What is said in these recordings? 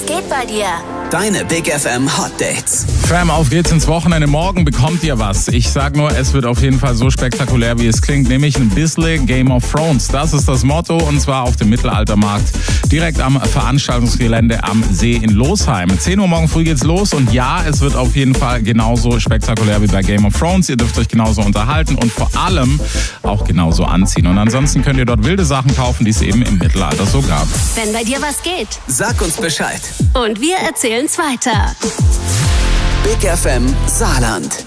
geht bei dir? Deine Big FM Hot Dates. Fam, auf geht's ins Wochenende. Morgen bekommt ihr was. Ich sag nur, es wird auf jeden Fall so spektakulär, wie es klingt, nämlich ein bisschen Game of Thrones. Das ist das Motto, und zwar auf dem Mittelaltermarkt, direkt am Veranstaltungsgelände am See in Losheim. 10 Uhr morgen früh geht's los, und ja, es wird auf jeden Fall genauso spektakulär wie bei Game of Thrones. Ihr dürft euch genauso unterhalten und vor allem auch genauso anziehen. Und ansonsten könnt ihr dort wilde Sachen kaufen, die es eben im Mittelalter so gab. Wenn bei dir was geht. Sag uns Bescheid. Und wir erzählen's weiter. Big FM Saarland.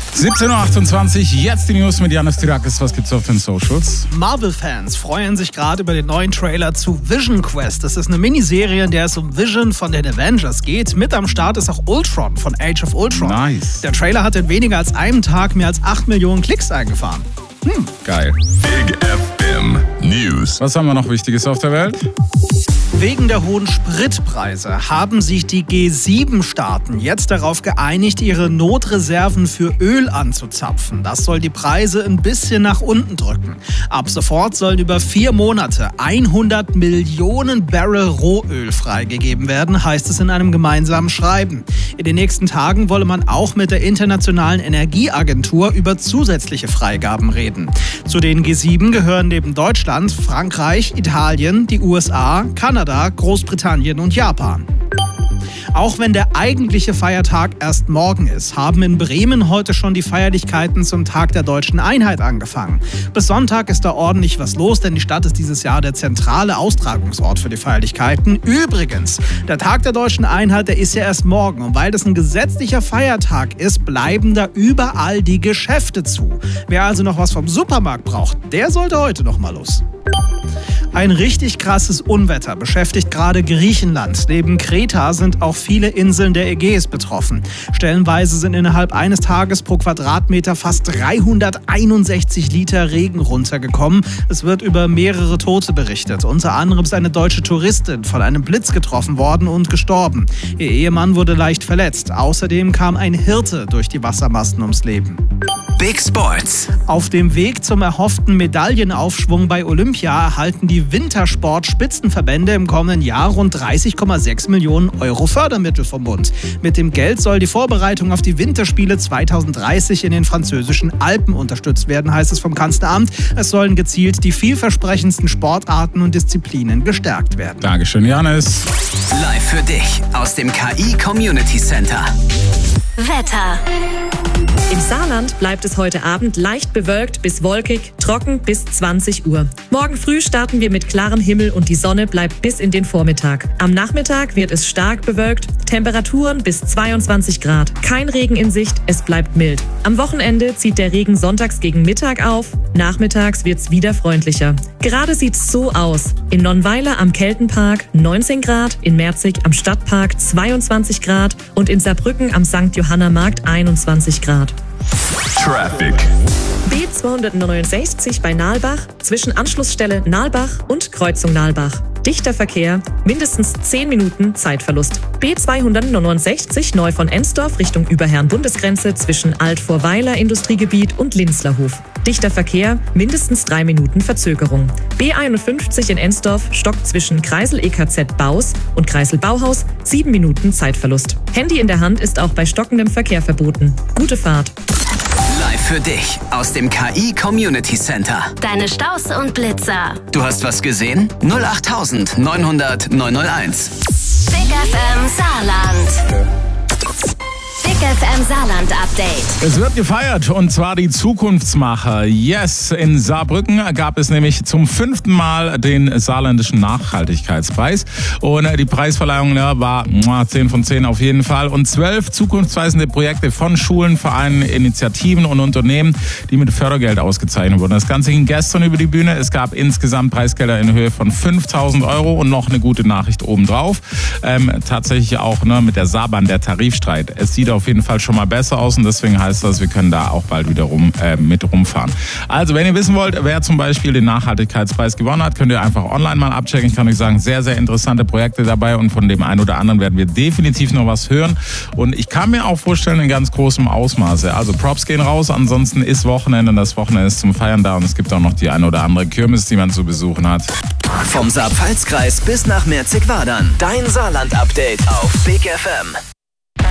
17.28 Uhr, jetzt die News mit Janis Tirakis. Was gibt's auf den Socials? Marvel-Fans freuen sich gerade über den neuen Trailer zu Vision Quest. Das ist eine Miniserie, in der es um Vision von den Avengers geht. Mit am Start ist auch Ultron von Age of Ultron. Nice. Der Trailer hat in weniger als einem Tag mehr als 8 Millionen Klicks eingefahren. Geil. Big FM News. Was haben wir noch Wichtiges auf der Welt? Wegen der hohen Spritpreise haben sich die G7-Staaten jetzt darauf geeinigt, ihre Notreserven für Öl anzuzapfen. Das soll die Preise ein bisschen nach unten drücken. Ab sofort sollen über 4 Monate 100 Millionen Barrel Rohöl freigegeben werden, heißt es in einem gemeinsamen Schreiben. In den nächsten Tagen wolle man auch mit der Internationalen Energieagentur über zusätzliche Freigaben reden. Zu den G7 gehören neben Deutschland, Frankreich, Italien, die USA, Kanada, Großbritannien und Japan. Auch wenn der eigentliche Feiertag erst morgen ist, haben in Bremen heute schon die Feierlichkeiten zum Tag der Deutschen Einheit angefangen. Bis Sonntag ist da ordentlich was los, denn die Stadt ist dieses Jahr der zentrale Austragungsort für die Feierlichkeiten. Übrigens, der Tag der Deutschen Einheit, der ist ja erst morgen. Und weil das ein gesetzlicher Feiertag ist, bleiben da überall die Geschäfte zu. Wer also noch was vom Supermarkt braucht, der sollte heute noch mal los. Ein richtig krasses Unwetter beschäftigt gerade Griechenland. Neben Kreta sind auch viele Inseln der Ägäis betroffen. Stellenweise sind innerhalb eines Tages pro Quadratmeter fast 361 Liter Regen runtergekommen. Es wird über mehrere Tote berichtet. Unter anderem ist eine deutsche Touristin von einem Blitz getroffen worden und gestorben. Ihr Ehemann wurde leicht verletzt. Außerdem kam ein Hirte durch die Wassermassen ums Leben. Big Sports. Auf dem Weg zum erhofften Medaillenaufschwung bei Olympia erhalten die Wintersport-Spitzenverbände im kommenden Jahr rund 30,6 Millionen Euro Fördermittel vom Bund. Mit dem Geld soll die Vorbereitung auf die Winterspiele 2030 in den französischen Alpen unterstützt werden, heißt es vom Kanzleramt. Es sollen gezielt die vielversprechendsten Sportarten und Disziplinen gestärkt werden. Dankeschön, Janis. Live für dich aus dem KI Community Center. Wetter. Im Saarland bleibt es heute Abend leicht bewölkt bis wolkig, trocken bis 20 Uhr. Morgen früh starten wir mit klarem Himmel und die Sonne bleibt bis in den Vormittag. Am Nachmittag wird es stark bewölkt, Temperaturen bis 22 Grad. Kein Regen in Sicht, es bleibt mild. Am Wochenende zieht der Regen sonntags gegen Mittag auf, nachmittags wird's wieder freundlicher. Gerade sieht's so aus. In Nonnweiler am Keltenpark 19 Grad, in Merzig am Stadtpark 22 Grad und in Saarbrücken am St. Johanna-Markt 21 Grad. Traffic. B269 bei Nalbach, zwischen Anschlussstelle Nalbach und Kreuzung Nalbach. Dichter Verkehr, mindestens 10 Minuten Zeitverlust. B269 neu von Ensdorf Richtung Überherrn-Bundesgrenze zwischen Altvorweiler Industriegebiet und Linzlerhof. Dichter Verkehr, mindestens 3 Minuten Verzögerung. B51 in Ensdorf stockt zwischen Kreisel EKZ Baus und Kreisel Bauhaus, 7 Minuten Zeitverlust. Handy in der Hand ist auch bei stockendem Verkehr verboten. Gute Fahrt. Live für dich aus dem KI Community Center. Deine Staus und Blitzer. Du hast was gesehen? 08900 901. Big FM Saarland. Big FM Saarland Update. Es wird gefeiert, und zwar die Zukunftsmacher. Yes, in Saarbrücken gab es nämlich zum 5. Mal den saarländischen Nachhaltigkeitspreis. Und die Preisverleihung war 10 von 10 auf jeden Fall. Und 12 zukunftsweisende Projekte von Schulen, Vereinen, Initiativen und Unternehmen, die mit Fördergeld ausgezeichnet wurden. Das Ganze ging gestern über die Bühne. Es gab insgesamt Preisgelder in Höhe von 5.000 Euro und noch eine gute Nachricht obendrauf. Tatsächlich auch mit der Saarbahn, der Tarifstreit. Es sieht auf jeden Fall schon mal besser aus, und deswegen heißt das, wir können da auch bald wieder mit rumfahren. Also, wenn ihr wissen wollt, wer zum Beispiel den Nachhaltigkeitspreis gewonnen hat, könnt ihr einfach online mal abchecken. Ich kann euch sagen, sehr, sehr interessante Projekte dabei, und von dem einen oder anderen werden wir definitiv noch was hören. Und ich kann mir auch vorstellen, in ganz großem Ausmaße. Also Props gehen raus, ansonsten ist Wochenende, und das Wochenende ist zum Feiern da, und es gibt auch noch die eine oder andere Kirmes, die man zu besuchen hat. Vom Saarpfalzkreis bis nach Merzig-Wadern. Dein Saarland-Update auf Big FM.